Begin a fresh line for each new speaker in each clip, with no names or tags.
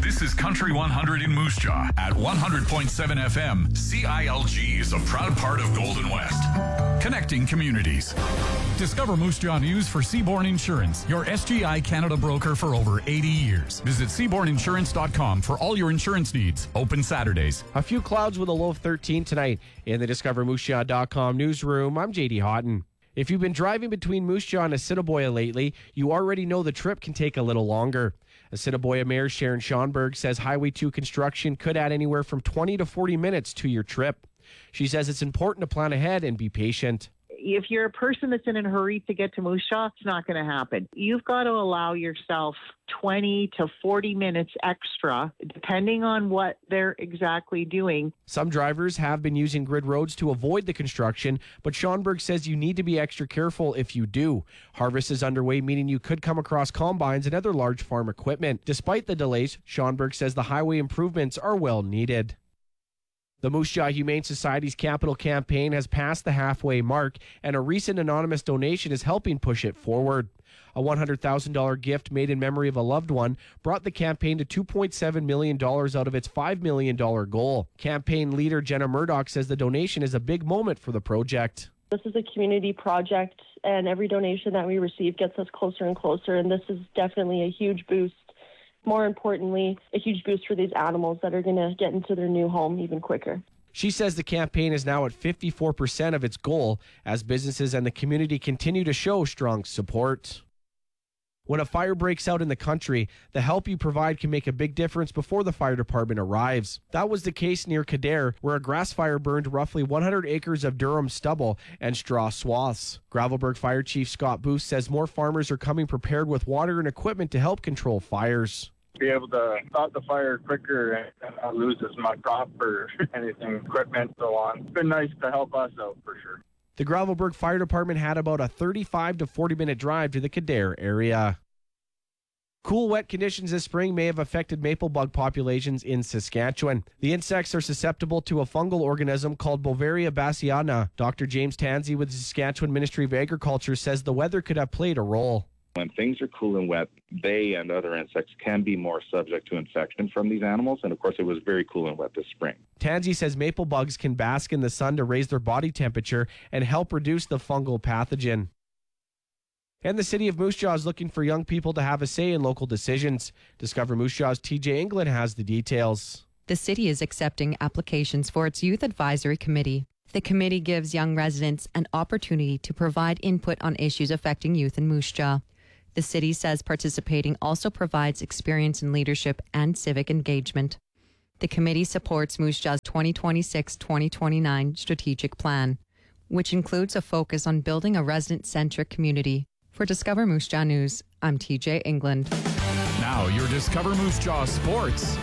This is Country 100 in Moose Jaw at 100.7 FM. CILG is a proud part of Golden West. Connecting communities. Discover Moose Jaw news for Seaborn Insurance, your SGI Canada broker for over 80 years. Visit seaborninsurance.com for all your insurance needs. Open Saturdays.
A few clouds with a low of 13 tonight in the DiscoverMooseJaw.com newsroom. I'm JD Houghton. If you've been driving between Moose Jaw and Assiniboia lately, you already know the trip can take a little longer. Assiniboia Mayor Sharon Schonberg says Highway 2 construction could add anywhere from 20 to 40 minutes to your trip. She says it's important to plan ahead and be patient.
If you're a person that's in a hurry to get to Moose Jaw, it's not going to happen. You've got to allow yourself 20 to 40 minutes extra, depending on what they're exactly doing.
Some drivers have been using grid roads to avoid the construction, but Schonberg says you need to be extra careful if you do. Harvest is underway, meaning you could come across combines and other large farm equipment. Despite the delays, Schonberg says the highway improvements are well needed. The Moose Jaw Humane Society's capital campaign has passed the halfway mark, and a recent anonymous donation is helping push it forward. A $100,000 gift made in memory of a loved one brought the campaign to $2.7 million out of its $5 million goal. Campaign leader Jenna Murdoch says the donation is a big moment for the project.
This is a community project, and every donation that we receive gets us closer and closer, and this is definitely a huge boost. More importantly, a huge boost for these animals that are going to get into their new home even quicker.
She says the campaign is now at 54% of its goal as businesses and the community continue to show strong support. When a fire breaks out in the country, the help you provide can make a big difference before the fire department arrives. That was the case near Kildare, where a grass fire burned roughly 100 acres of Durham stubble and straw swaths. Gravelbourg Fire Chief Scott Booth says more farmers are coming prepared with water and equipment to help control fires.
Be able to stop the fire quicker and not lose as much crop or anything, equipment, so on. It's been nice to help us out for sure.
The Gravelbourg Fire Department had about a 35 to 40-minute drive to the Kildare area. Cool, wet conditions this spring may have affected maple bug populations in Saskatchewan. The insects are susceptible to a fungal organism called Beauveria bassiana. Dr. James Tansey with the Saskatchewan Ministry of Agriculture says the weather could have played a role.
When things are cool and wet, they and other insects can be more subject to infection from these animals. And of course, it was very cool and wet this spring.
Tansey says maple bugs can bask in the sun to raise their body temperature and help reduce the fungal pathogen. And the city of Moose Jaw is looking for young people to have a say in local decisions. Discover Moose Jaw's TJ England has the details.
The city is accepting applications for its Youth Advisory Committee. The committee gives young residents an opportunity to provide input on issues affecting youth in Moose Jaw. The city says participating also provides experience in leadership and civic engagement. The committee supports Moose Jaw's 2026-2029 strategic plan, which includes a focus on building a resident-centric community. For Discover Moose Jaw News, I'm TJ England.
Now your Discover Moose Jaw Sports.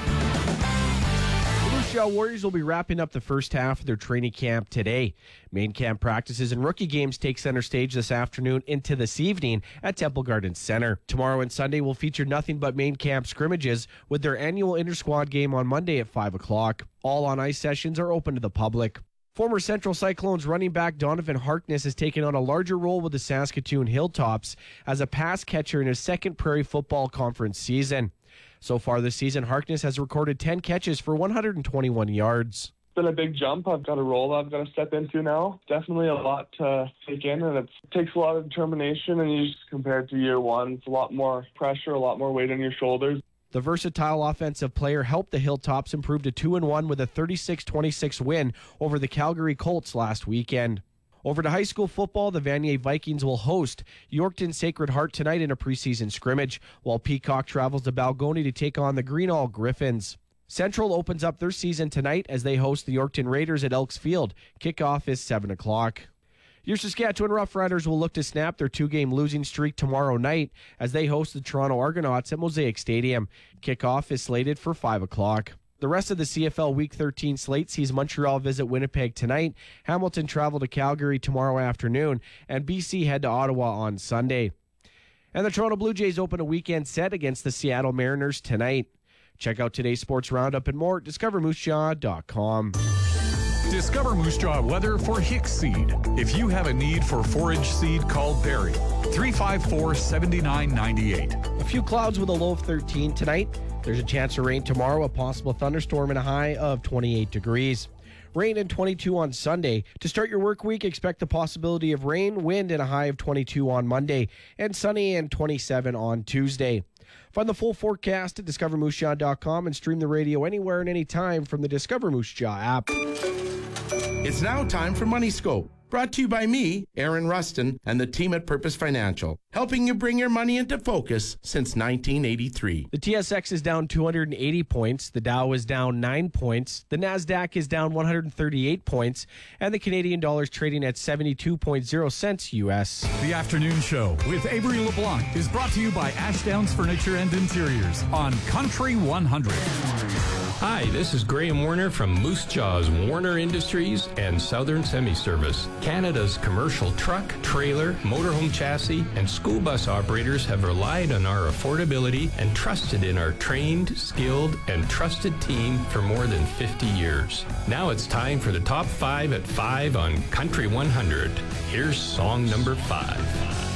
The Moose Jaw Warriors will be wrapping up the first half of their training camp today. Main camp practices and rookie games take center stage this afternoon into this evening at Temple Gardens Center. Tomorrow and Sunday will feature nothing but main camp scrimmages with their annual inter-squad game on Monday at 5 o'clock. All on-ice sessions are open to the public. Former Central Cyclones running back Donovan Harkness has taken on a larger role with the Saskatoon Hilltops as a pass catcher in his second Prairie Football Conference season. So far this season, Harkness has recorded 10 catches for 121 yards.
It's been a big jump. I've got a role I've got to step into now. Definitely a lot to take in, and it takes a lot of determination, and you just compared to year one, it's a lot more pressure, a lot more weight on your shoulders.
The versatile offensive player helped the Hilltops improve to 2-1 with a 36-26 win over the Calgary Colts last weekend. Over to high school football, the Vanier Vikings will host Yorkton Sacred Heart tonight in a preseason scrimmage, while Peacock travels to Balgony to take on the Greenall Griffins. Central opens up their season tonight as they host the Yorkton Raiders at Elks Field. Kickoff is 7 o'clock. Your Saskatchewan Roughriders will look to snap their two-game losing streak tomorrow night as they host the Toronto Argonauts at Mosaic Stadium. Kickoff is slated for 5 o'clock. The rest of the CFL Week 13 slate sees Montreal visit Winnipeg tonight, Hamilton travel to Calgary tomorrow afternoon, and BC head to Ottawa on Sunday. And the Toronto Blue Jays open a weekend set against the Seattle Mariners tonight. Check out today's sports roundup and more at DiscoverMooseJaw.com.
Discover Moose Jaw weather for Hicks Seed. If you have a need for forage seed, call Barry. 354-7998.
A few clouds with a low of 13 tonight. There's a chance of rain tomorrow, a possible thunderstorm and a high of 28 degrees. Rain and 22 on Sunday. To start your work week, expect the possibility of rain, wind, and a high of 22 on Monday, and sunny and 27 on Tuesday. Find the full forecast at discovermoosejaw.com and stream the radio anywhere and anytime from the Discover Moose Jaw app.
It's now time for Money Scope. Brought to you by me, Aaron Rustin, and the team at Purpose Financial, helping you bring your money into focus since 1983.
The TSX is down 280 points, the Dow is down 9 points, the NASDAQ is down 138 points, and the Canadian dollar is trading at 72.0 cents U.S.
The Afternoon Show with Avery LeBlanc is brought to you by Ashdowns Furniture and Interiors on Country 100.
Hi, this is Graham Warner from Moose Jaw's Warner Industries and Southern Semi-Service. Canada's commercial truck, trailer, motorhome chassis, and school bus operators have relied on our affordability and trusted in our trained, skilled, and trusted team for more than 50 years. Now it's time for the top 5 at 5 on Country 100. Here's song number 5.